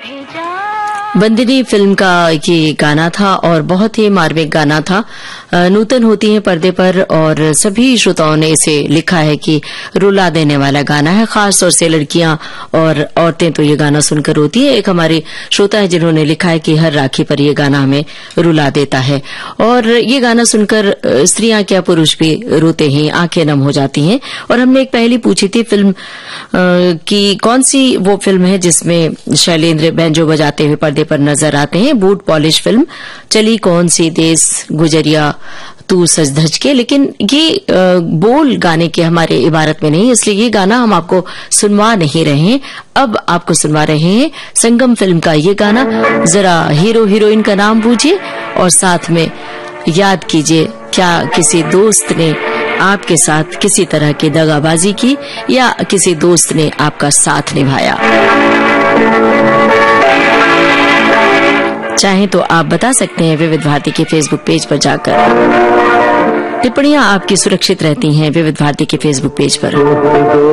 Bandini film का ये गाना था और बहुत ही मार्मिक गाना था। नूतन होती है पर्दे पर और सभी श्रोताओं ने इसे लिखा है कि रुला देने वाला गाना है, खास तौर से लड़कियां और औरतें तो ये गाना सुनकर रोती है। एक हमारे श्रोता है जिन्होंने लिखा है कि हर राखी पर ये गाना हमें रुला देता है और ये गाना सुनकर स्त्रियां क्या पुरुष भी रोते हैं, आंखें नम हो जाती हैं। और हमने एक पहली पूछी थी फिल्म की कौन सी वो फिल्म है जिसमें शैलेंद्र बैंजो बजाते हुए पर्दे पर नजर आते हैं। बूट पॉलिश फिल्म, चली कौन सी देश गुजरिया तू सज धज के, लेकिन ये बोल गाने के हमारे इबारत में नहीं, इसलिए ये गाना हम आपको सुनवा नहीं रहे हैं। अब आपको सुनवा रहे हैं संगम फिल्म का ये गाना। जरा हीरो हीरोइन का नाम पूछिए और साथ में याद कीजिए, क्या किसी दोस्त ने आपके साथ किसी तरह की दगाबाजी की या किसी दोस्त ने आपका साथ निभाया। चाहें तो आप बता सकते हैं विविध भारती के फेसबुक पेज पर जाकर। टिप्पणियां आपकी सुरक्षित रहती हैं विविध भारती के फेसबुक पेज पर।